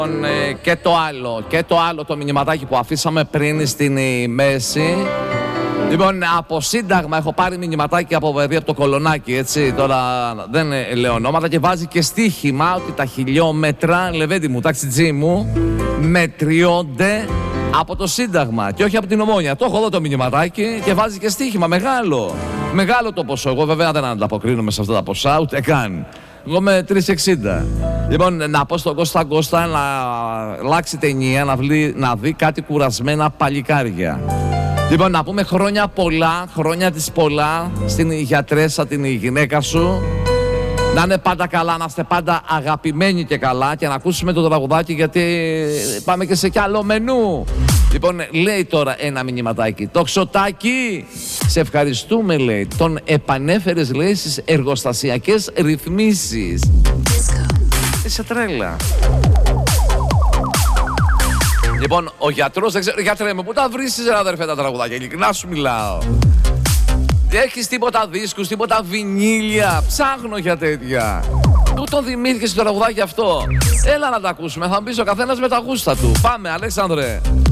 Και το άλλο το μηνυματάκι που αφήσαμε πριν στην μέση. Λοιπόν, από Σύνταγμα έχω πάρει μηνυματάκι από παιδί από το Κολονάκι, έτσι, τώρα δεν λέω ονόματα, και βάζει και στοίχημα ότι τα χιλιόμετρα, Λεβέντη μου, ταξιτζή μου, μετριώνται από το Σύνταγμα και όχι από την Ομόνια. Το έχω εδώ το μηνυματάκι και βάζει και στοίχημα, μεγάλο. Μεγάλο το ποσό, εγώ βέβαια δεν ανταποκρίνομαι σε αυτά τα ποσά, ούτε καν. Εγώ με 3,60. Λοιπόν, να πω στον Κώστα να αλλάξει ταινία, να δει κάτι κουρασμένα παλικάρια. Λοιπόν, να πούμε χρόνια πολλά, χρόνια της πολλά στην γιατρέσα, την γυναίκα σου. Να είναι πάντα καλά, να είστε πάντα αγαπημένοι και καλά, και να ακούσουμε το τραγουδάκι, γιατί πάμε και σε κι άλλο μενού. Λοιπόν, λέει τώρα ένα μηνυματάκι. Το Ξωτάκι, σε ευχαριστούμε, λέει. Τον επανέφερες, λέει, στις εργοστασιακές ρυθμίσεις. Είσαι τρέλα. Λοιπόν, ο γιατρός, δεν ξέρω, γιατρέ μου, πού τα βρίσκεις, ρε αδερφέ, τα τραγουδάκια, ειλικρινά σου μιλάω. Δεν έχεις τίποτα δίσκους, τίποτα βινίλια, ψάχνω για τέτοια. Πού τον δημιούργησες το τραγουδάκι αυτό? Έλα να τα ακούσουμε, θα μπει ο καθένας με τα γούστα του. Πάμε, Αλέξανδρε.